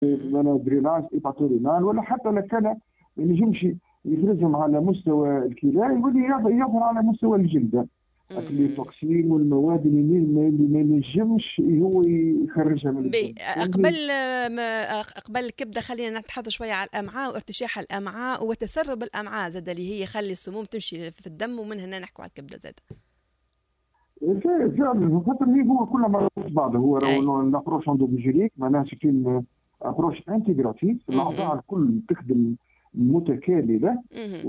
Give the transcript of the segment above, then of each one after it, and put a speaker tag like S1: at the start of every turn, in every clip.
S1: من دريناج ايباتورينال، ولا حتى لو كان ما ينجمش يفرزهم على مستوى الكلى يولي يظهر على مستوى الجلد. لي توكسين والمواد اللي ما ينجمش هو يخرجها من الدم.
S2: قبل الكبده خلينا نتحدث شويه على الامعاء وارتشاح الامعاء وتسرب الامعاء زاد اللي هي يخلي السموم تمشي في الدم، ومن هنا نحكوا على الكبده زاد.
S1: فعلا خاطر هو كل ما بعض هو الابروش اندوميجينيك معناها سيتين ابروش انتيغراتيف، الاعضاء الكل تخدم متكامله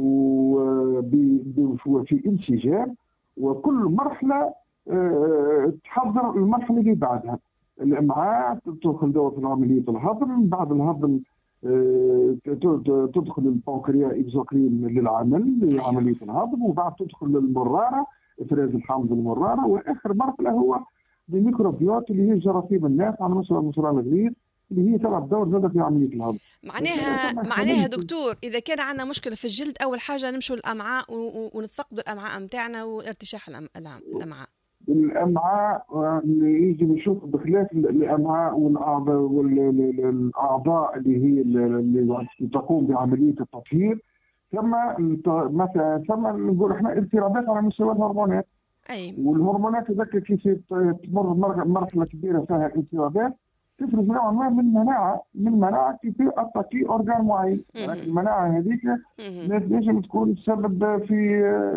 S1: وفي انسجام، وكل مرحله تحضر المرحله اللي بعدها. الامعاء تدخل دواء في عمليه الهضم، بعد الهضم تدخل البنكرياس اكزوكرين للعمل لعمليه الهضم، وبعد تدخل المراره افراز الحامض المراره، واخر مرحله هو الميكروبيوت اللي هي جراثيم الناس على مستوى المصران الغليظ اللي هي تلعب دور زاده في عمليه الهضم.
S2: معناها دكتور اذا كان عندنا مشكله في الجلد اول حاجه نمشوا للامعاء ونتفقدوا الامعاء نتاعنا وارتشاح الامعاء.
S1: الامعاء يجي نشوف بخلاف الامعاء والاعضاء اللي هي اللي تقوم بعمليه التطهير، ثم مثلا نقول احنا اضطرابات على مستوى الهرمونات. والهرمونات هذاك كيف تمر مرحله كبيره فيها اضطرابات تفرز نوعا ما من مناعه كيف اتاكي اورجان معين. المناعه هذيك لازم تكون تسبب في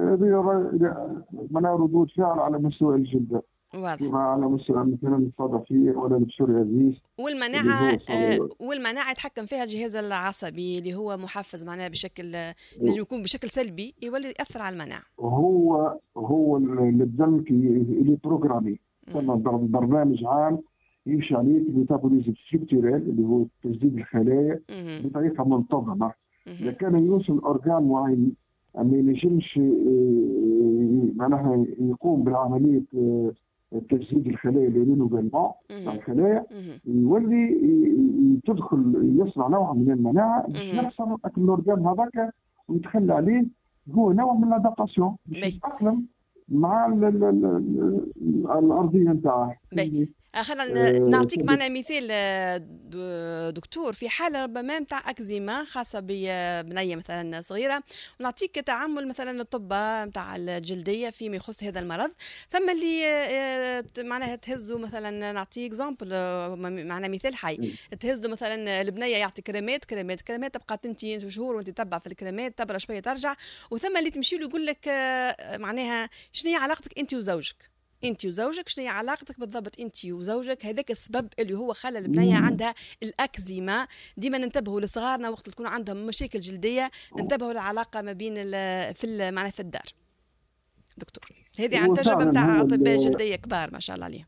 S1: ردود فعل على مستوى الجلد،
S2: واضح،
S1: على مستوى مثلا الصدفيه ولا البسوريازيس.
S2: والمناعه يتحكم فيها الجهاز العصبي اللي هو محفز معناها بشكل ينجم يكون بشكل سلبي يولي ياثر على المناعه.
S1: هو الدم اللي بروغرامي برنامج عام يمشي عليه الميتابوليزم ستركتورال اللي هو تجديد الخلايا بطريقه منتظمه. اذا كان يوصل اورجان معين ما ينجمش معناها يقوم بعمليه تجديد الخلايا للرينوفيلمون تاع الخلايا، يولي تدخل يصنع نوع من المناعه باش يحصل الاورجان هذاك ويتخلى عليه، هو نوع من الادابتاسيون باش يتاقلم مع الارضيه نتاعه.
S2: خلينا نعطيك معنا مثال دكتور في حاله ربما نتاع اكزيما خاصه ببنيه مثلا صغيره، ونعطيك تعامل مثلا الطب نتاع الجلديه فيما يخص هذا المرض. ثم اللي معناها تهزوا مثلا نعطيك اكزامبل معنا مثال حي، تهزوا مثلا البنيه يعطي كريمات تبقى تنتي شهور وانت تتبع في الكريمات تبرى شويه ترجع، وثم اللي تمشي له يقول لك معناها شنو هي علاقتك انت وزوجك شنو هي علاقتك بالضبط انت وزوجك. هذاك السبب اللي هو خلى البنيه عندها الاكزيما. ديما ننتبهوا لصغارنا وقت تكون عندهم مشاكل جلديه ننتبهوا للعلاقه ما بين معناها في الدار. دكتور هذه عن تجربه نتاع اطباء جلديه كبار ما شاء الله عليهم.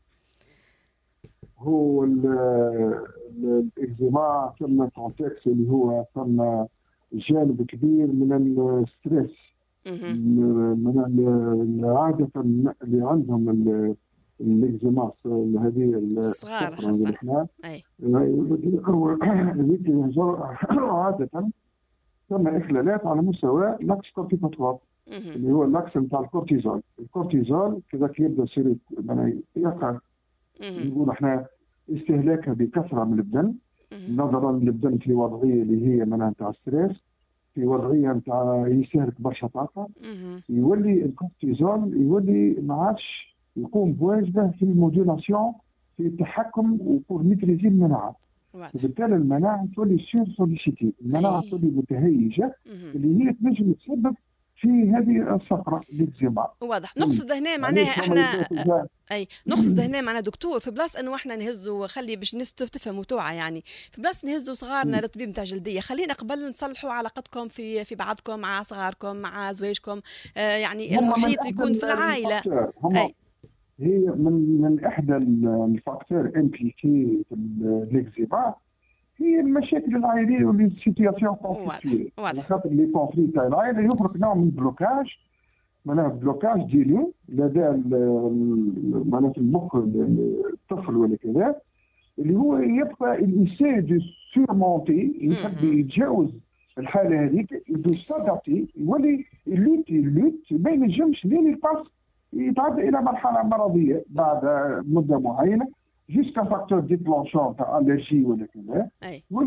S1: هو الاكزيما ثم كونتكست اللي هو ثم جانب كبير من الستريس من عادة اللي عندهم الاكزيما هذه
S2: الصغار خاصة
S1: عادة ثم إخلالات على مستوى لاكس كورتيكوتروب اللي هو اللاكس نتاع الكورتيزول كذا يبدا يصير يقع نقول احنا استهلاكها بكثرة من الدم نظرا للدم في وضعية اللي هي منها نتاع ستريس، في وضعيه نتاع يستهلك برشا طاقه، يولي الكورتيزول يولي ما عادش يقوم بواجبه في الموديولاسيون في التحكم وبور ميتريزي المناعه. وبالتالي المناعه تولي سوليسيتي، المناعه تولي متهيجه اللي هي تنجم تسبب في هذه الصفرة الاكزيما.
S2: واضح. نقصد هنا معناها احنا نقصد هنا معنا دكتور في بلاص انه احنا نهزوا خلي باش الناس تفهم وتوعى، يعني في بلاص نهزوا صغارنا للطبيب نتاع جلديه، خلينا قبل نصلحوا علاقتكم في بعضكم مع صغاركم مع زواجكم، يعني المحيط يكون في العائله.
S1: هي من احدى الفاكتور امبليكي في الاكزيما هي المشاكل العائليه والسيتياسيون كونفليكتويل. على خاطر لي كونفليكت تاع العائله يخرج نوع من بلوكاج، معناها بلوكاج ديالو لدى معناها في المخ الطفل ولا كذا، اللي هو يبقى الانسان دو سورمونتي يحب يتجاوز الحاله هذيك دو ساداتي يولي اللوت ما ينجمش لين يباس يتعدى الى مرحله مرضيه بعد مده معينه جوسكا فاكتور ديكلونشون تاع الرجي ولا كذا